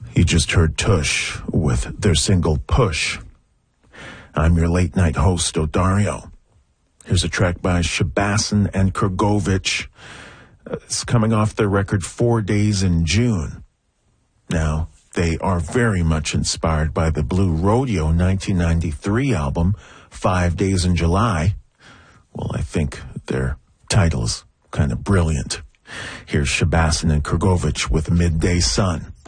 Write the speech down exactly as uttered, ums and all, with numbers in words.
You just heard Tush with their single Push. I'm your late night host, Odario. Here's a track by Shabassin and Kurgovich. Uh, it's coming off their record Four Days in June. Now, they are very much inspired by the Blue Rodeo nineteen ninety-three album, Five Days in July. Well, I think their title's kind of brilliant. Here's Shabassin and Kurgovich with Midday Sun.